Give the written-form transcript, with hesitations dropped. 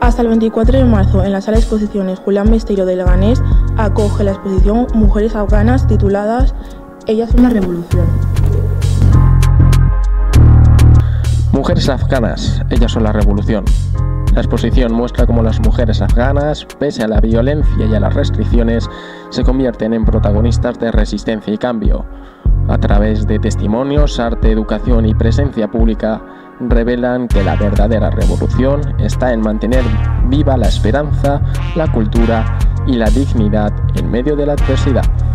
Hasta el 24 de marzo, en la sala de exposiciones Julián Besteiro de Leganés, acoge la exposición Mujeres Afganas tituladas Ellas son la revolución. Mujeres afganas, ellas son la revolución. La exposición muestra cómo las mujeres afganas, pese a la violencia y a las restricciones, se convierten en protagonistas de resistencia y cambio. A través de testimonios, arte, educación y presencia pública, revelan que la verdadera revolución está en mantener viva la esperanza, la cultura y la dignidad en medio de la adversidad.